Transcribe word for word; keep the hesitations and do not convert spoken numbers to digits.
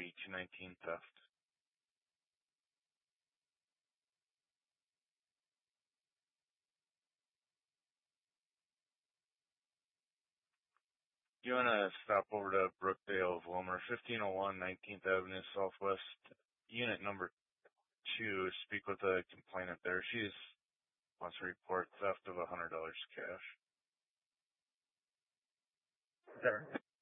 three two nineteen theft. You want to stop over to Brookdale of Wilmer, fifteen oh one nineteenth Avenue Southwest, unit number two. Speak with the complainant there. She wants to report theft of one hundred dollars cash. Sir.